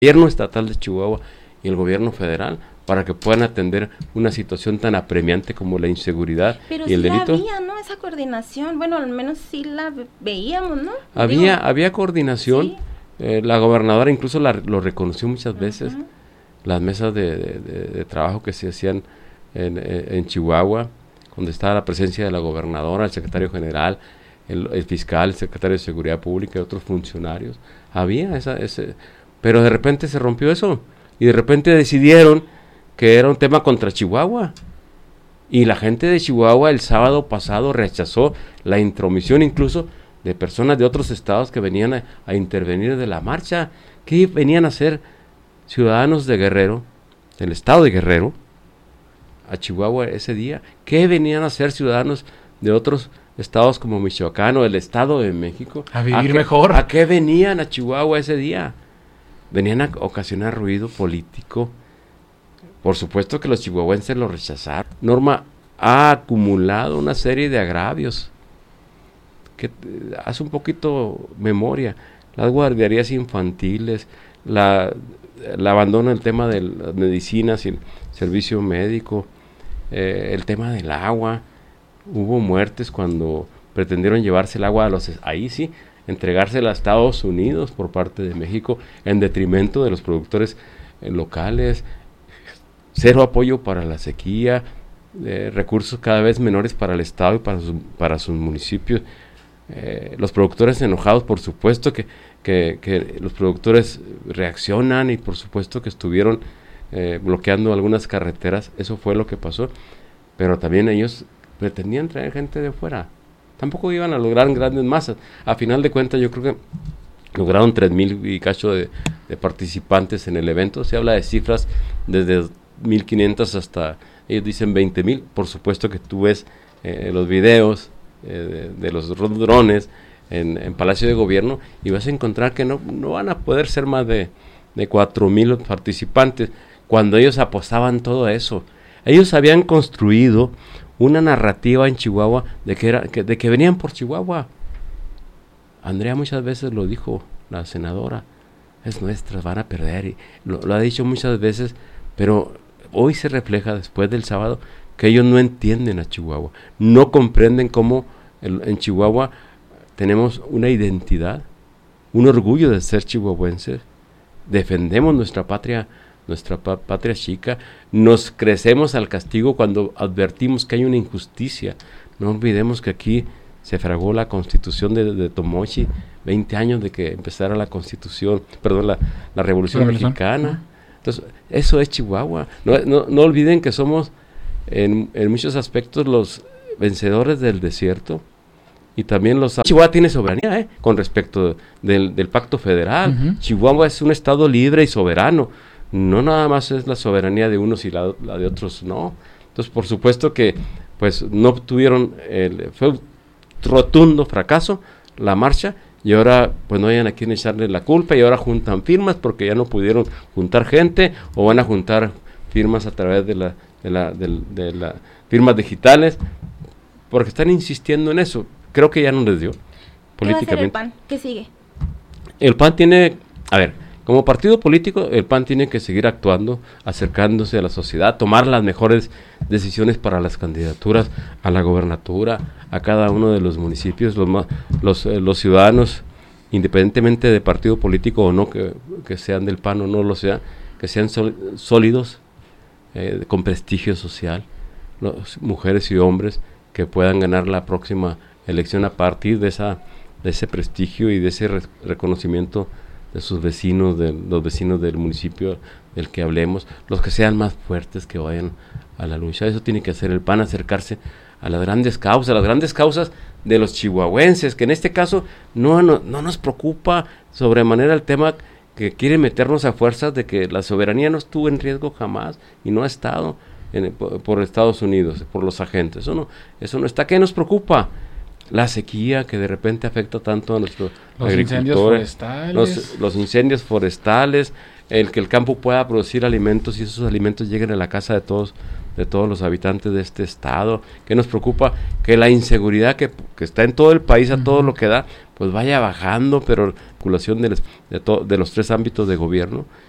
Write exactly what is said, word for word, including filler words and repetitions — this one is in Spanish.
gobierno estatal de Chihuahua y el gobierno federal para que puedan atender una situación tan apremiante como la inseguridad Pero y el sí delito. había, ¿no? Esa coordinación, bueno, al menos sí la veíamos, ¿no? Había, Digo, había coordinación, sí. eh, la gobernadora incluso la, lo reconoció muchas veces, Ujú. las mesas de, de, de, de trabajo que se hacían en, en, en Chihuahua, donde estaba la presencia de la gobernadora, el secretario general, el, el fiscal, el secretario de Seguridad Pública y otros funcionarios. Había esa, ese, pero de repente se rompió eso y de repente decidieron que era un tema contra Chihuahua. Y la gente de Chihuahua el sábado pasado rechazó la intromisión incluso de personas de otros estados que venían a, a intervenir de la marcha. ¿Qué venían a hacer ciudadanos de Guerrero, del estado de Guerrero, a Chihuahua ese día? ¿Qué venían a hacer ciudadanos de otros estados como Michoacán o el estado de México? A vivir ¿A qué, mejor. ¿A qué venían a Chihuahua ese día? Venían a ocasionar ruido político. Por supuesto que los chihuahuenses lo rechazaron. Norma ha acumulado una serie de agravios. Que hace un poquito memoria. Las guarderías infantiles, la, el abandono del tema de las medicinas y el servicio médico, eh, el tema del agua. Hubo muertes cuando pretendieron llevarse el agua a los... Ahí sí, entregársela a Estados Unidos por parte de México en detrimento de los productores eh, locales. Cero apoyo para la sequía, eh, recursos cada vez menores para el Estado y para, su, para sus municipios. Eh, los productores enojados, por supuesto que, que, que los productores reaccionan y por supuesto que estuvieron eh, bloqueando algunas carreteras. Eso fue lo que pasó, pero también ellos pretendían traer gente de fuera. Tampoco iban a lograr grandes masas. A final de cuentas yo creo que lograron tres mil y cacho de, de participantes en el evento. Se habla de cifras desde mil quinientos hasta, ellos dicen veinte mil. Por supuesto que tú ves eh, los videos eh, de, de los drones en, en Palacio de Gobierno y vas a encontrar que no, no van a poder ser más de, de cuatro mil participantes cuando ellos apostaban todo eso. Ellos habían construido una narrativa en Chihuahua de que, era, que, de que venían por Chihuahua. Andrea muchas veces lo dijo, la senadora, es nuestra, van a perder, y lo, lo ha dicho muchas veces, pero hoy se refleja después del sábado que ellos no entienden a Chihuahua, no comprenden cómo el, en Chihuahua tenemos una identidad, un orgullo de ser chihuahuenses, defendemos nuestra patria, nuestra pa- patria chica, nos crecemos al castigo cuando advertimos que hay una injusticia. No olvidemos que aquí se fragó la Constitución de, de Tomochi, veinte años de que empezara la Constitución, perdón, la, la Revolución Mexicana. Entonces, eso es Chihuahua. No, no, no olviden que somos en, en muchos aspectos los vencedores del desierto y también los... Chihuahua tiene soberanía, ¿eh? Con respecto del, del Pacto Federal. Uh-huh. Chihuahua es un estado libre y soberano. No nada más es la soberanía de unos y la, la de otros, no. Entonces, por supuesto que pues no tuvieron... El, fue un rotundo fracaso la marcha. Y ahora pues no hayan a quien echarle la culpa y ahora juntan firmas porque ya no pudieron juntar gente o van a juntar firmas a través de la de la de, de la firmas digitales porque están insistiendo en eso. Creo que ya no les dio políticamente. ¿Qué va a hacer el P A N? ¿Qué sigue? El P A N tiene, a ver, como partido político, el P A N tiene que seguir actuando, acercándose a la sociedad, tomar las mejores decisiones para las candidaturas a la gobernatura, a cada uno de los municipios, los los, eh, los ciudadanos, independientemente de partido político o no, que, que sean del P A N o no lo sean, que sean sol, sólidos, eh, con prestigio social, los, mujeres y hombres que puedan ganar la próxima elección a partir de esa de ese prestigio y de ese re- reconocimiento de sus vecinos, de los vecinos del municipio del que hablemos, los que sean más fuertes que vayan a la lucha. Eso tiene que hacer el P A N, acercarse a las grandes causas, las grandes causas de los chihuahuenses, que en este caso no, no, no nos preocupa sobremanera el tema que quiere meternos a fuerzas de que la soberanía no estuvo en riesgo jamás y no ha estado en, por, por Estados Unidos, por los agentes. Eso no, eso no está. ¿Qué nos preocupa? La sequía que de repente afecta tanto a nuestros los agricultores, incendios forestales. Los, los incendios forestales, el que el campo pueda producir alimentos y esos alimentos lleguen a la casa de todos, de todos los habitantes de este estado. ¿Qué nos preocupa? Que la inseguridad que, que está en todo el país a uh-huh. todo lo que da, pues vaya bajando, pero la circulación de, les, de, to, de los tres ámbitos de gobierno.